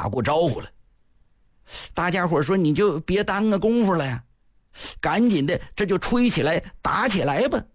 打过招呼了。大家伙说你就别耽搁功夫了呀，赶紧的这就吹起来打起来吧。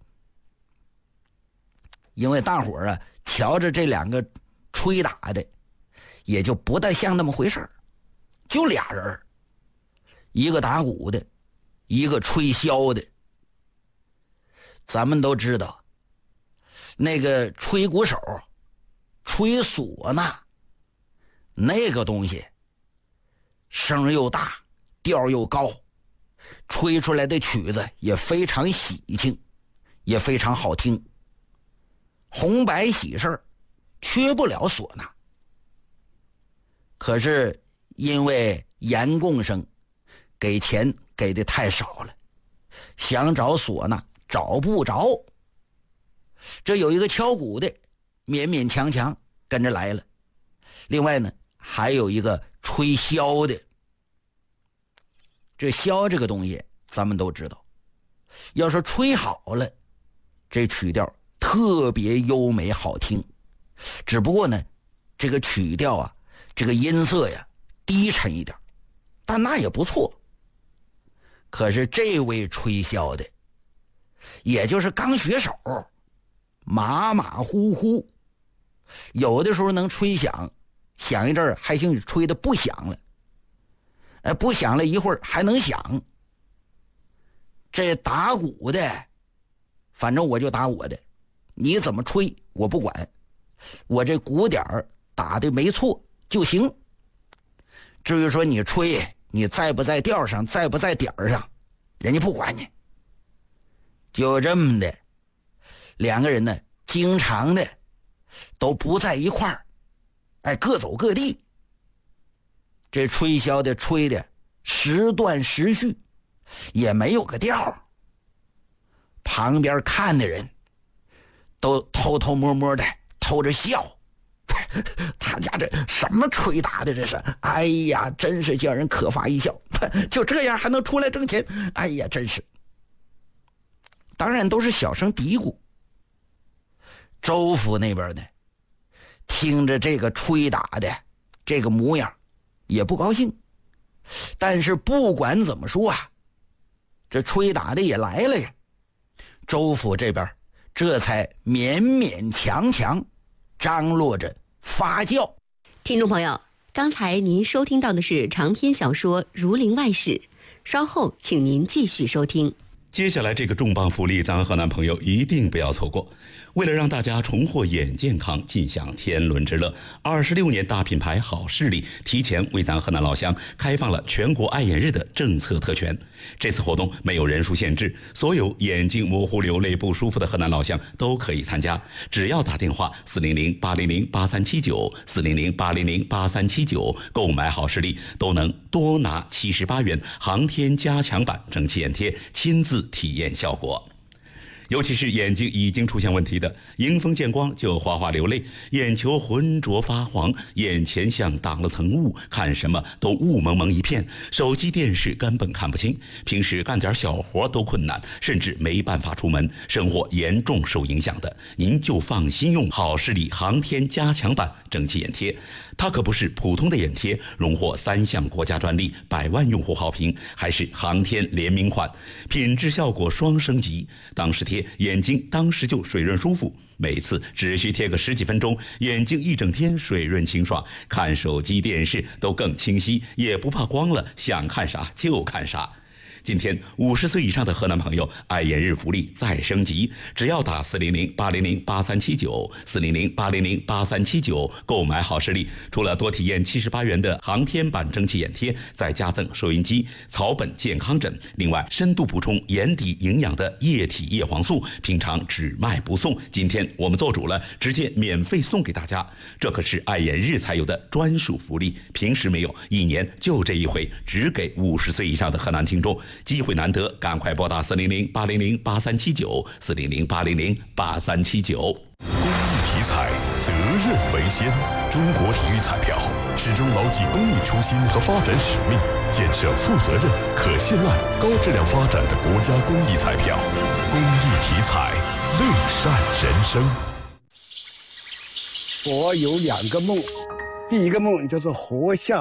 因为大伙啊瞧着这两个吹打的也就不太像那么回事儿，就俩人，一个打鼓的，一个吹箫的。咱们都知道那个吹鼓手吹唢呐那个东西声又大调又高，吹出来的曲子也非常喜庆，也非常好听。红白喜事缺不了唢呐。可是因为严贡生给钱给的太少了，想找唢呐找不着。这有一个敲鼓的勉勉强强跟着来了，另外呢还有一个吹箫的。这箫这个东西咱们都知道，要是吹好了这曲调特别优美好听，只不过呢这个曲调啊这个音色呀低沉一点，但那也不错。可是这位吹箫的也就是刚学手，马马虎虎，有的时候能吹响，响一阵儿还行，吹的不响了，不响了一会儿还能响。这打鼓的反正我就打我的，你怎么吹我不管，我这鼓点打的没错就行。至于说你吹你在不在调上，在不在点上，人家不管你。就这么的，两个人呢经常的都不在一块儿，各走各地。这吹箫的吹的时断时续，也没有个调。旁边看的人都偷偷摸摸的偷着笑，他家这什么吹打的这是，哎呀真是叫人可发一笑，就这样还能出来挣钱，哎呀真是。当然都是小声嘀咕。周府那边呢听着这个吹打的这个模样也不高兴，但是不管怎么说啊，这吹打的也来了呀，周府这边这才勉勉强强张罗着发酵。 听众朋友，刚才您收听到的是长篇小说《儒林外史》，稍后请您继续收听。 接下来这个重磅福利，咱河南朋友一定不要错过。为了让大家重获眼健康，尽享天伦之乐，26年大品牌好视力提前为咱河南老乡开放了全国爱眼日的政策特权。这次活动没有人数限制，所有眼睛模糊流泪不舒服的河南老乡都可以参加，只要打电话400-800-8379，400-800-8379购买好视力，都能多拿78元航天加强版蒸汽眼贴，亲自体验效果。尤其是眼睛已经出现问题的，迎风见光就哗哗流泪，眼球浑浊发黄，眼前像挡了层雾，看什么都雾蒙蒙一片，手机电视根本看不清，平时干点小活都困难，甚至没办法出门，生活严重受影响的，您就放心用好视力航天加强版蒸汽眼贴。它可不是普通的眼贴，荣获3项国家专利，100万用户好评，还是航天联名款，品质效果双升级。当时贴眼睛当时就水润舒服，每次只需贴个10几分钟，眼睛一整天水润清爽，看手机电视都更清晰，也不怕光了，想看啥就看啥。今天50岁以上的河南朋友爱眼日福利再升级，只要打400-800-8379，400-800-8379购买好视力，除了多体验78元的航天版蒸汽眼贴，再加赠收音机、草本健康枕，另外深度补充眼底营养的液体叶黄素，平常只卖不送，今天我们做主了，直接免费送给大家，这可是爱眼日才有的专属福利，平时没有，一年就这一回，只给50岁以上的河南听众，机会难得，赶快拨打400-800-8379，400-800-8379。 公益题材，责任为先。中国体育彩票始终牢记公益初心和发展使命，建设负责任、可信赖、高质量发展的国家公益彩票。公益题材，乐善人生。 我有2个梦，第一个梦叫做活下